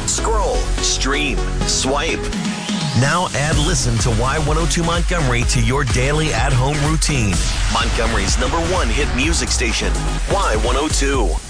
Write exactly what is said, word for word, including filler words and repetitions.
Scroll, stream, swipe. Now add Listen to Y one oh two Montgomery to your daily at-home routine. Montgomery's number one hit music station, Y one oh two.